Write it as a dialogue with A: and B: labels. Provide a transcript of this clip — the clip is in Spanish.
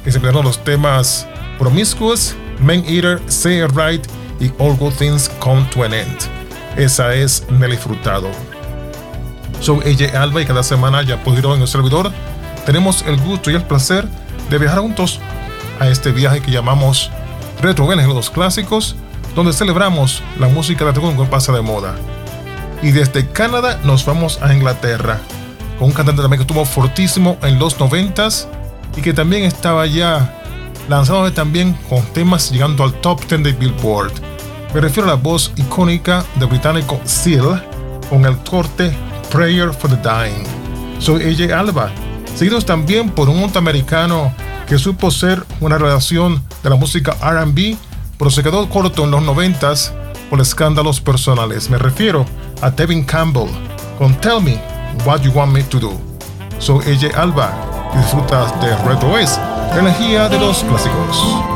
A: Exceptuando los temas Promiscuous, Man Eater, Say It Right y All Good Things Come to an End. Esa es Nelly Furtado. Soy AJ Alba y cada semana, ya pudieron en el servidor, tenemos el gusto y el placer de viajar juntos a este viaje que llamamos Retro en los clásicos, donde celebramos la música de retro que pasa de moda. Y desde Canadá nos vamos a Inglaterra, con un cantante también que estuvo fortísimo en los 90s y que también estaba ya lanzado también con temas llegando al top 10 de Billboard. Me refiero a la voz icónica del británico Seal con el corte Prayer for the Dying. Soy AJ Alba, seguidos también por un norteamericano que supo ser una relación de la música R&B, pero se quedó corto en los 90s por escándalos personales. Me refiero a Tevin Campbell con Tell Me What You Want Me to Do. Soy AJ Alba y disfrutas de Retro West, la energía de los clásicos.